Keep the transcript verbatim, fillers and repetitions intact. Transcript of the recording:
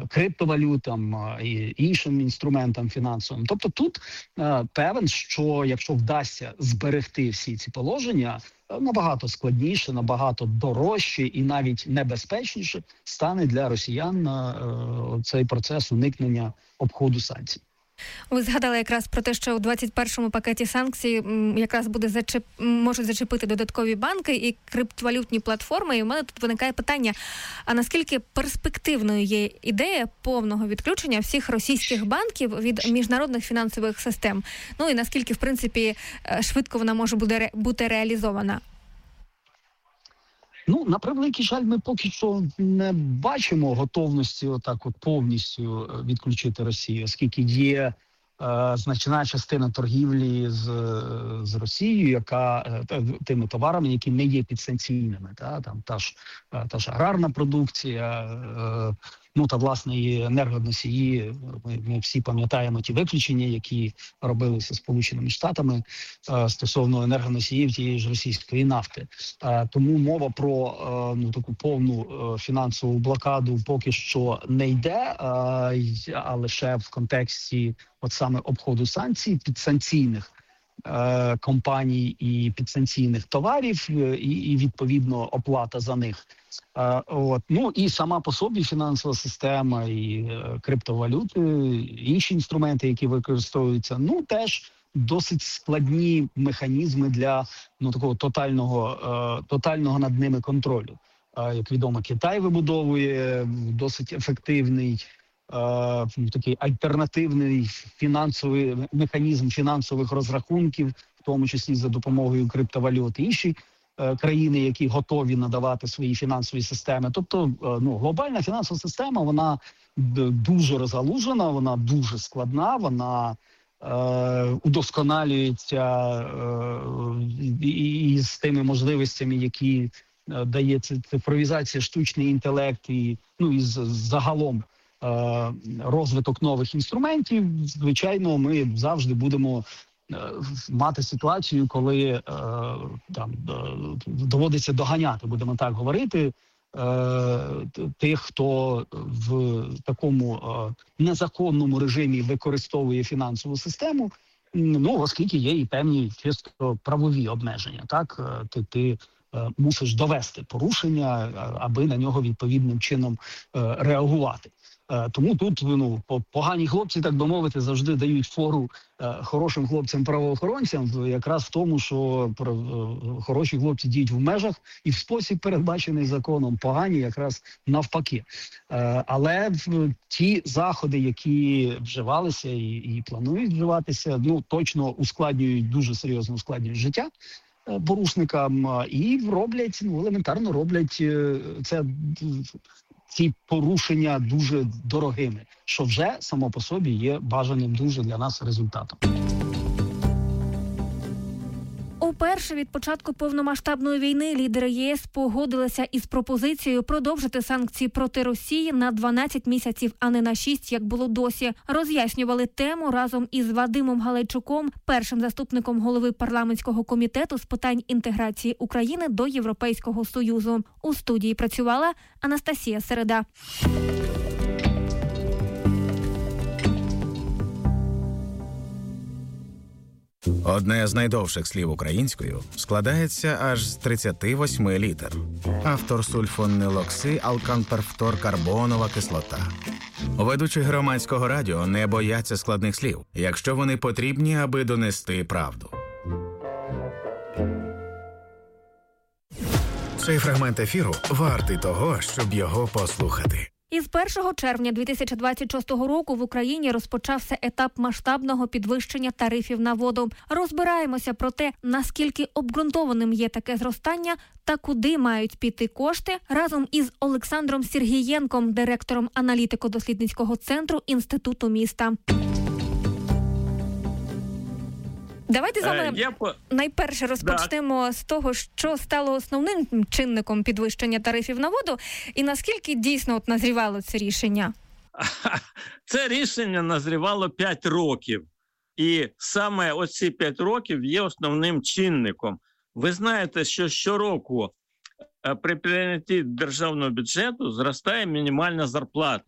криптовалютам і іншим інструментам фінансовим. Тобто тут певен, що якщо вдасться зберегти всі ці положення, набагато складніше, набагато дорожче і навіть небезпечніше стане для росіян цей процес уникнення обходу санкцій. Ви згадали якраз про те, що у двадцять першому пакеті санкцій якраз буде зачеп... можуть зачепити додаткові банки і криптовалютні платформи. І у мене тут виникає питання, а наскільки перспективною є ідея повного відключення всіх російських банків від міжнародних фінансових систем? Ну і наскільки, в принципі, швидко вона може буде бути реалізована? Ну, на превеликий жаль, ми поки що не бачимо готовності отак от повністю відключити Росію, оскільки є е, значна частина торгівлі з, з Росією, яка е, тими товарами, які не є підсанкційними. Та, там та ж, та ж аграрна продукція, е, ну та власне і енергоносії. Ми, ми всі пам'ятаємо ті виключення, які робилися Сполученими Штатами е, стосовно енергоносіїв тієї ж російської нафти. Е, тому мова про е, ну таку повну е, фінансову блокаду поки що не йде, е, а лише в контексті от саме обходу санкцій, підсанкційних е, компаній і підсанкційних товарів, е, і, і відповідно оплата за них. Uh, от. Ну і сама по собі фінансова система, і е, криптовалюти, інші інструменти, які використовуються, ну теж досить складні механізми для ну такого тотального, е, тотального над ними контролю. Е, як відомо, Китай вибудовує досить ефективний е, такий альтернативний фінансовий механізм фінансових розрахунків, в тому числі за допомогою криптовалют. Інші країни, які готові надавати свої фінансові системи. Тобто, ну, глобальна фінансова система, вона дуже розгалужена, вона дуже складна, вона е, удосконалюється е, і, і з тими можливостями, які дає цифровізація, штучний інтелект і, ну, і загалом е, розвиток нових інструментів. Звичайно, ми завжди будемо мати ситуацію, коли е, там доводиться доганяти, будемо так говорити, е, тих, хто в такому е, незаконному режимі використовує фінансову систему, ну, оскільки є і певні чисто правові обмеження. Так, ти, ти е, мусиш довести порушення, аби на нього відповідним чином е, реагувати. Тому тут, ну, погані хлопці, так би мовити, завжди дають фору е, хорошим хлопцям-правоохоронцям, якраз в тому, що е, хороші хлопці діють в межах і в спосіб, передбачений законом, погані якраз навпаки. Е, але ті заходи, які вживалися і, і планують вживатися, ну, точно ускладнюють, дуже серйозно ускладнюють життя е, порушникам і роблять, ну, елементарно роблять е, це... ці порушення дуже дорогими, що вже само по собі є бажаним дуже для нас результатом. Уперше від початку повномасштабної війни лідери ЄС погодилися із пропозицією продовжити санкції проти Росії на дванадцять місяців, а не на шість, як було досі. Роз'яснювали тему разом із Вадимом Галайчуком, першим заступником голови парламентського комітету з питань інтеграції України до Європейського Союзу. У студії працювала Анастасія Середа. Одне з найдовших слів українською складається аж з тридцяти восьми літер. Автор сульфонилокси, алканперфторкарбонова кислота. Ведучі громадського радіо не бояться складних слів, якщо вони потрібні, аби донести правду. Цей фрагмент ефіру вартий того, щоб його послухати. Із першого червня дві тисячі двадцять шостого року в Україні розпочався етап масштабного підвищення тарифів на воду. Розбираємося про те, наскільки обґрунтованим є таке зростання та куди мають піти кошти, разом із Олександром Сергієнком, директором аналітико-дослідницького центру Інституту міста. Давайте з вами Я по... найперше розпочнемо так. з того, що стало основним чинником підвищення тарифів на воду і наскільки дійсно от назрівало це рішення? Це рішення назрівало п'ять років. І саме оці п'ять років є основним чинником. Ви знаєте, що щороку при прийнятті державного бюджету зростає мінімальна зарплата.